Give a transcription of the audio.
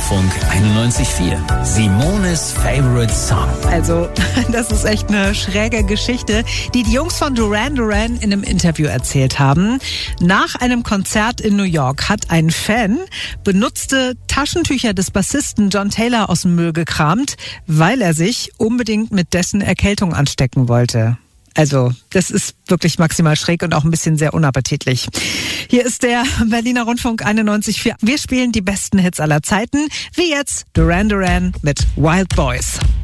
Rundfunk 91.4. Simones Favorite Song. Also, das ist echt eine schräge Geschichte, die Jungs von Duran Duran in einem Interview erzählt haben. Nach einem Konzert in New York hat ein Fan benutzte Taschentücher des Bassisten John Taylor aus dem Müll gekramt, weil er sich unbedingt mit dessen Erkältung anstecken wollte. Also, das ist wirklich maximal schräg und auch ein bisschen sehr unappetitlich. Hier ist der Berliner Rundfunk 91.4. Wir spielen die besten Hits aller Zeiten, wie jetzt Duran Duran mit Wild Boys.